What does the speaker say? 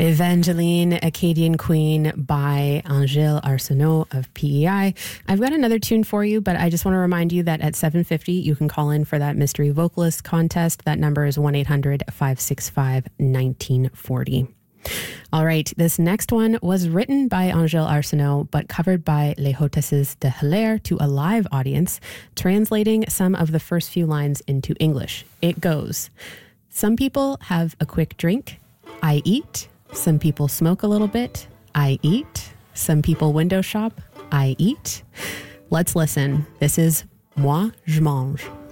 Evangeline, Acadian Queen by Angèle Arsenault of PEI. I've got another tune for you, but I just want to remind you that at 7:50, you can call in for that mystery vocalist contest. That number is 1-800-565-1940. All right, this next one was written by Angèle Arsenault, but covered by Les Hôtesses de Hilaire to a live audience, translating some of the first few lines into English. It goes, some people have a quick drink, I eat. Some people smoke a little bit, I eat. Some people window shop, I eat. Let's listen. This is Moi, je mange.